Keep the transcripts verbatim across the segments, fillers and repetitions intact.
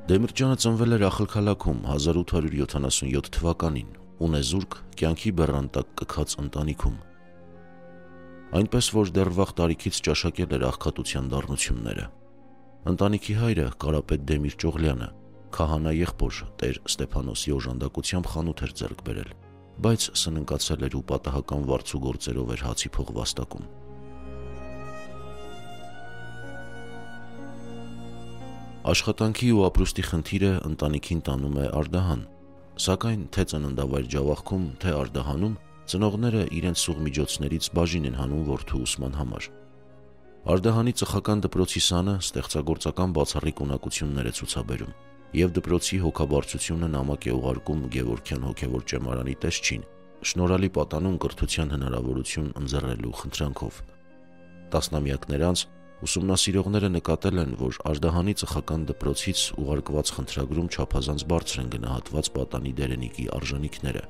Դեմիրճյանը ծնվել էր Ախալքալաքում հազար ութ հարյուր յոթանասունյոթ թվականին, ունեզուրկ, կյանքի բեռան տակ կքած ընտանիքում։ Այնպես որ դեռ վաղ տարիքից ճաշակել էր աղքատության դառնությունները։ Ընտանիքի հայրը Կարապետ Դեմիրճ Օղլյանը քահանա եղբոր տեր Ստեփանոսի օժանդակությամբ խանութ էր ձեռք բերել, բայց սննկացել էր ու պատահական վարձու գործերով էր հացի փող վաստակում։ Աշխատանքի ու ապրուստի խնդիրը ընտանիքին տանում է Արդահան, սակայն թե ծննդավայր Ջավախքում, թե Արդահանում ծնողները իրենց սուղ միջոցներից բաժին են հանում որդու ուսման համար։ Արդահանի ծխական դպրոցի սանը ստեղծագործական բացառիկ ունակություններ է ցուցաբերում, եւ դպրոցի հոգաբարձությունը նամակ է ուղարկում Գևորգյան հոգևոր ճեմարանի տեսչին, շնորհալի պատանուն կրթության հնարավորություն ընձեռելու խնդրանքով։ Տասնամյակներ անց ուսումնասիրողները նկատել են, որ Արդահանի ծխական դպրոցից ուղարկված խնդրագրում չափազանց բարձր են գնահատված պատանի դերենիկի արժանիքները։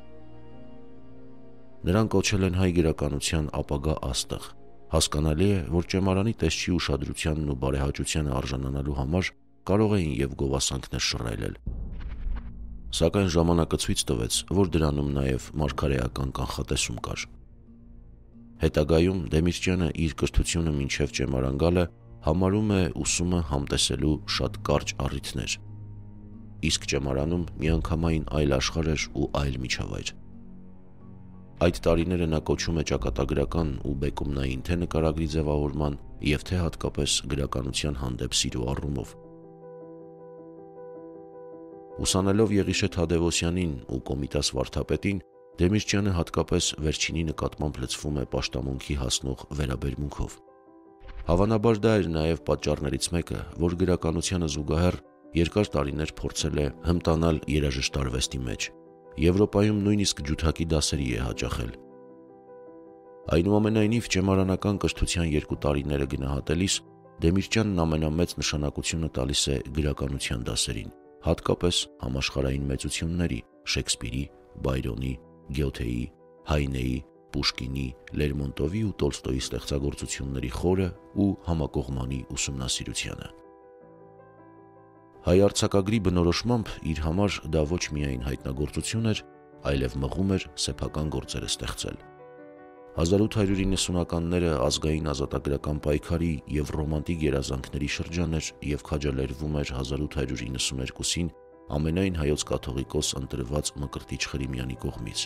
Նրան կոչել են հայ գրականության ապագա աստղ։ Հասկանալի է, որ ճեմարանի տեսչի ուշադրությանն ու բարեհաճությանը արժանանալու համար կարող էին եւ գովասանքներ շռայլել։ Սակայն ժամանակը ցույց տվեց, որ դրանում նաեւ մարգարեական կանխատեսում կար։ Հետագայում Դեմիրճյանը իր կրթությունը մինչև ճեմարան գալը համարում է ուսումը համտեսելու շատ կարճ առիթներ, իսկ ճեմարանում միանգամայն այլ աշխարհ էր ու այլ միջավայր։ Այդ տարիները նա կոչում է ճակատագրական ու բեկումնային թե նկարագրի ձևավորման եւ թե հատկապես գրականության հանդեպ սիրո առումով։ Ուսանելով Եղիշե Թադևոսյանին ու Կոմիտաս վարդապետին, Դեմիրճյանը հատկապես վերջինի նկատմամբ լցվում է պաշտամունքի հասնող վերաբերմունքով։ Հավանաբար դա էր նաև պատճառներից մեկը, որ գրականությանը զուգահեռ երկար տարիներ փորձել է հմտանալ երաժշտարվեստի մեջ։ Եվրոպայում նույնիսկ ջութակի դասերի է հաճախել։ Այնուամենայնիվ ճեմարանական կրթության երկու տարիները գնահատելիս Դեմիրճյանն ամենամեծ նշանակությունը տալիս է գրականության դասերին, հատկապես համաշխարհային մեծությունների՝ Շեքսպիրի, Բայրոնի, Գյոթեի, Հայնեի, Պուշկինի, Լերմոնտովի ու Տոլստոյի ստեղծագործությունների խորը ու համակողմանի ուսումնասիրությանը։ Հայ արձակագրի բնորոշմամբ իր համար դա ոչ միայն հայտնագործություն էր, այլև մղում էր սեփական գործերը ստեղծել։ հազար ութ հարյուր իննսունականները ազգային ազատագրական պայքարի եւ ռոմանտիկ երազանքների շրջան էր եւ քաջալերվում էր հազար ութ հարյուր իննսուներկուսին ամենայն հայոց կաթողիկոս ընտրված Մկրտիչ Խրիմյանի կողմից։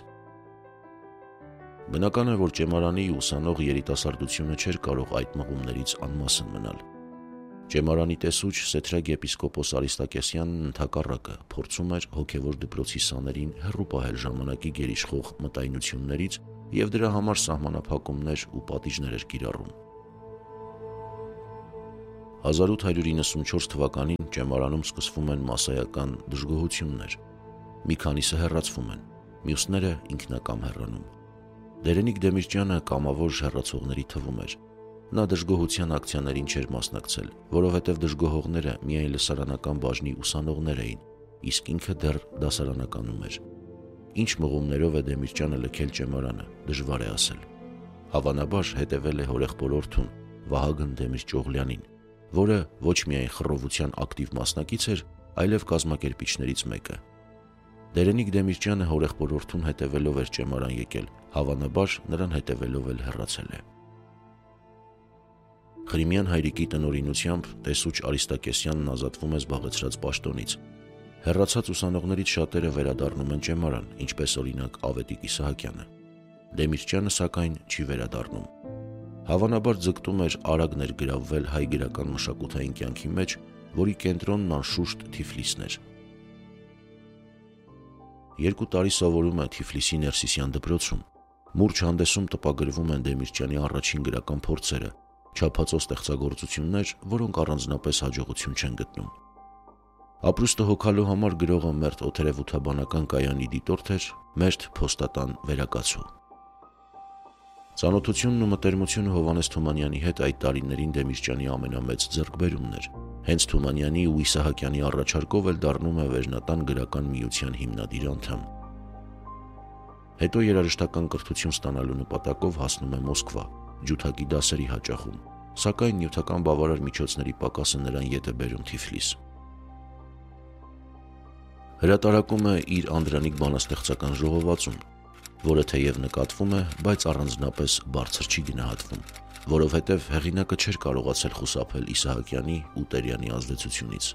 Բնական է, որ ճեմարանի ուսանող երիտասարդությունը չէր կարող այդ մղումներից անմասն մնալ։ Ճեմարանի տեսուչ Սեթրագ եպիսկոպոս Արիստակեսյանն ընդհակառակը փորձում էր հոգևոր դպրոցի սաներին հեռու պահել ժամանակի գերիշխող մտայնություններից եւ դրա համար սահմանափակումներ ու պատիժներ էր կիրառում։ հազար ութ հարյուր իննսունչորս թվականին ճեմարանում սկսվում են մասսայական դժգոհություններ։ Մի քանիսը հեռացվում են, մյուսները ինքնակամ հեռանում։ Դերենիկ Դեմիրճյանը կամավոր հեռացողների թվում էր։ Նա դժգոհության ակցիաներին չէր մասնակցել, որովհետև դժգոհողները միայն լսարանական բաժնի ուսանողներ էին, իսկ ինքը դեռ դասարանականում էր։ Ինչ մղումներով է Դեմիրճյանը լքել ճեմարանը, դժվար է ասել։ Հավանաբար հետևել է հորեղբորորդուն Վահագն Դեմիրճ Օղլյանին, որը ոչ միայն խռովության ակտիվ մասնակից էր, այլև կազմակերպիչներից մեկը։ Դերենիկ Դեմիրճյանը հորեղբորորդուն հետևելով էր ճեմարան եկել, հավանաբար նրան հետևելով էլ հեռացել է։ Խրիմյան հայրիկի տնօրինությամբ տեսուչ Արիստակեսյանն ազատվում է զբաղեցրած պաշտոնից։ Հեռացած ուսանողներից շատերը վերադառնում են ճեմարան, ինչպես օրինակ Ավետիք Իսահակյանը։ Դեմիրճյանը սակայն չի վերադառնում։ Հավանաբար ձգտում էր արագ ներգրավվել հայ գրական մշակութային կյանքի մեջ, որի կենտրոնն անշուշտ Թիֆլիսն էր։ Երկու տարի սովորում է Թիֆլիսի Ներսիսյան դպրոցում։ Մուրճ հանդեսում տպագրվում են Դեմիրճյանի առաջին գրական փորձերը, չափածո ստեղծագործություններ, որոնք առանձնապես հաջողություն չեն գտնում։ Ապրուստը հոգալու համար գրողը Մերթ օթերևութաբանական կայանի դիտորդ էր, Մերթ փոստատան վերակացու։ Ծանոթությունն ու մտերմությունը Հովհաննես Թումանյանի հետ այդ տարիներին Դեմիրճյանի ամենամեծ ձեռքբերումն էր։ Հենց Թումանյանի ու Իսահակյանի առաջարկով էլ դառնում է Վերնատան գրական միության հիմնադիր անդամ։ Հետո երաժշտական կրթություն ստանալու նպատակով հասնում է Մոսկվա, ջութակի դասերի հաճախում, սակայն նյութական բավարար միջոցների պակասը նրան ետ է բերում Թիֆլիս։ Հրատարակում է իր անդրանիկ բանաստեղծական ժողովածուն, որը թեև նկատվում է, բայց առանձնապես բարձր չի գնահատվում, որովհետև հեղինակը չէր կարողացել խուսափել Իսահակյանի ու Տերյանի ազդեցությունից։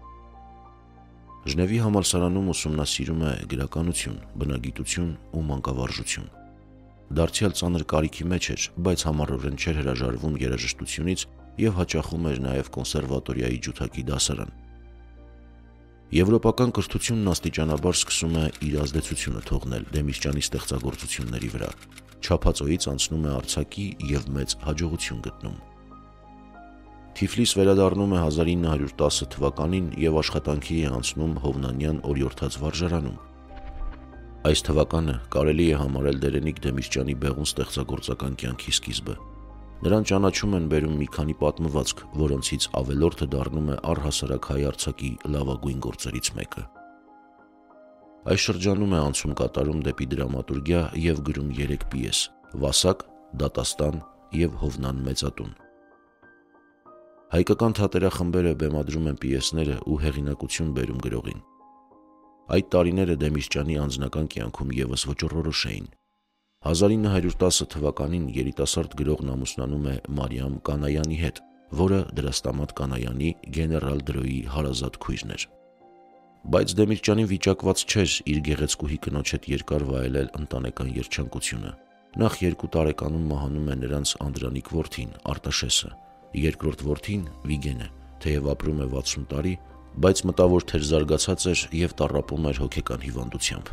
Ժնևի համալսարանում ուսումնասիրում է գրականություն, բնագիտություն ու մանկավարժություն։ Դարձյալ ծանր կարիքի մեջ էր, բայց համառորեն չէր հրաժարվում երաժշտությունից և հաճախում էր նաև կոնսերվատորիայի ջութակի դասարան։ Եվրոպական կրթությունն աստիճանաբար սկսում է իր ազդեցությունը թողնել Դեմիրճյանի ստեղծագործությունների վրա, չափածոյից անցնում է արձակի և մեծ հաջողություն գտնում։ Թիֆլիս վերադառնում է հազար ինը հարյուր տասը թվականին և աշխատանքի է անցնում Հովնանյան օրիորդաց վարժարանում։ Այս թվականը կարելի է համարել Դերենիկ Դեմիրճյանի բեղուն ստեղծագործական կյանքի սկիզբը։ Նրան ճանաչում են բերում մի քանի պատմվածք, որոնցից ավելորդը դառնում է առհասարակ հայ արձակի լավագույն գործերից մեկը։ Այս շրջանում է անցում կատարում դեպի դրամատուրգիա և գրում երեք պիես՝ «Վասակ», «Դատաստան» և «Հովնան մեծատուն»։ Հայկական թատերախմբերը բեմադրում են պիեսները ու հեղինակություն բերում գրողին։ Այդ տարիները Դեմիրճյանի անձնական կյանքում ևս ոճռորոշ էին։ հազար ինը հարյուր տասը թվականին երիտասարդ գրողն ամուսնանում է Մարիամ Կանայանի հետ, որը Դրաստամատ Կանայանի գեներալ Դրոյի հարազատ քույրն էր։ Բայց Դեմիրճյանին վիճակված չէր իր գեղեցկուհի կնոջ հետ երկար վայելել ընտանեկան երջանկությունը։ Նախ երկու տարեկանում մահանում է նրանց անդրանիկ որդին՝ Արտաշեսը, երկրորդ որդին՝ Վիգենը, թեև ապրում է վաթսուն տարի, բայց մտավոր թերզարգացած էր և տառապում էր հոգեկան հիվանդությամբ։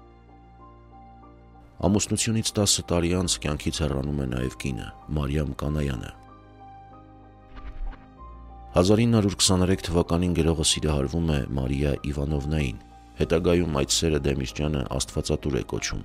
Ամուսնությունից տասը տարի անց կյանքից հեռանում է նաև կինը՝ Մարիամ Կանայանը։ հազար ինը հարյուր քսաներեք թվականին գրողը սիրահարվում է Մարիա Իվանովնային, հետագայում այդ սերը Դեմիրճյանը աստվածատուր է կոչում։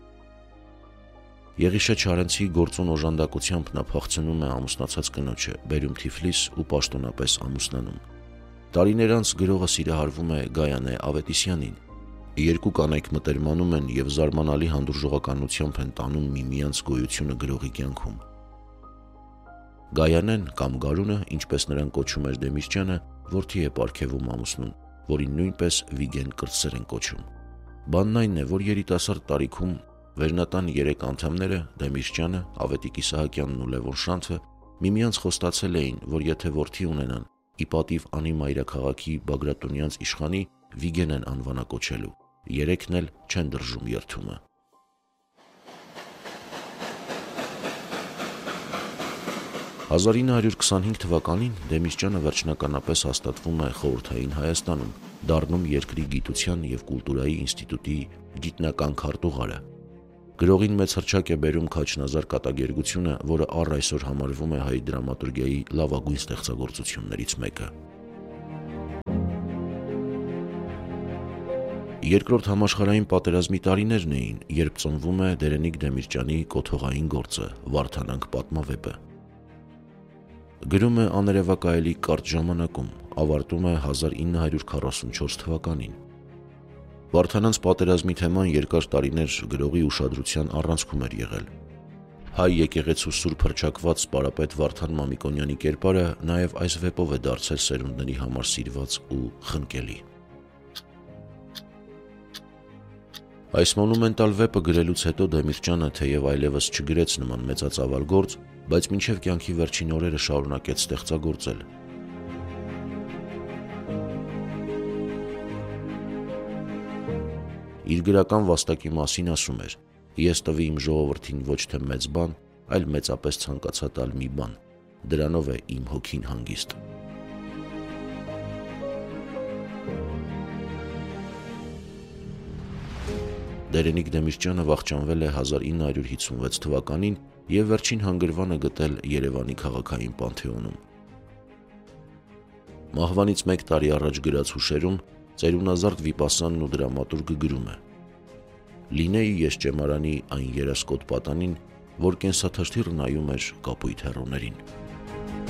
Եղիշե Չարենցի գործուն օժանդակությամբ նա փախցնում է ամուսնացած կնոջը, բերում Թիֆլիս ու պաշտոնապես ամուսնանում։ Տարիներ անց գրողը սիրահարվում է Գայանե Ավետիսյանին։ Երկու կանայք մտերմանում են և զարմանալի հանդուրժողականությամբ են տանում միմյանց գոյությունը գրողի կյանքում։ Գայանեն կամ Գարունը, ինչպես նրան կոչում էր Դեմիրճյանը, որդի է պարգևում ամուսնուն, որին նույնպես Վիգեն կրտսեր են կոչում։ Բանն այն է, որ երիտասարդ տարիքում վերնատան երեք անդամները՝ Դեմիրճյանը, Ավետիք Իսահակյանն ու Լևոն Շանթը, միմյանց խոստացել էին, որ եթե որդի ունենան, ի պատիվ անի մայրաքաղաքի Բագրատունյանց իշխանի Վիգեն են անվանակոչելու, երեքն էլ չեն դրժում երդումը։ հազար ինը հարյուր քսանհինգ թվականին Դեմիրճյանը վերջնականապես հաստատվում է Խորհրդային Հայաստանում, դառնում երկրի գիտության և կուլտուրայի ինստիտուտի գիտնական քարտուղարը։ Գրողին մեծ հռչակ է բերում Քաչնազար կատակերգությունը, որը առ այսօր համարվում է հայ դրամատուրգիայի լավագույն ստեղծագործություններից մեկը։ Երկրորդ համաշխարհային պատերազմի տարիներն էին, երբ ծնվում է Դերենիկ Դեմիրճյանի կոթողային գործը՝ «Վարդանանք» պատմավեպը։ Գրում է աներևակայելի կարճ ժամանակում, ավարտում է հազար ինը հարյուր քառասունչորս թվականին։ Վարդանանց պատերազմի թեման երկար տարիներ գրողի ուշադրության առանցքում էր եղել։ Հայ եկեղեցու սուրբ հռչակված պարապետ Վարդան Մամիկոնյանի կերպարը նաև այս վեպով է դարձել սերունդների համար սիրված ու խնկելի։ Այս մոնումենտալ վեպը գրելուց հետո Դեմիրճյանը թեև այլևս չգրեց նման մեծածավալ գործ, բայց մինչև կյանքի վերջին օրերը շարունակեց ստեղծագործել։ Իր գրական վաստակի մասին ասում էր. «Ես տվի իմ ժողովրդին ոչ թե մեծ բան, այլ մեծապես ցանկացա տալ մի բան, դրանով է իմ հոգին հանգիստ»։ Դերենիկ Դեմիրճյանը վախճանվել է հազար ինը հարյուր հիսունվեց թվականին և վերջին հանգրվանը գտել Երևանի քաղաքային Պանթեոնում։ Մահվանից մեկ տարի առաջ գրած հուշերում ծերունազարդ վիպասանն ու դրամատուրգը գրում է. «Լինեի ես ճեմարանի այն երասկոտ պատանին, որ կենսաթշթիռ նայում էր կապույտ հեռուներին»։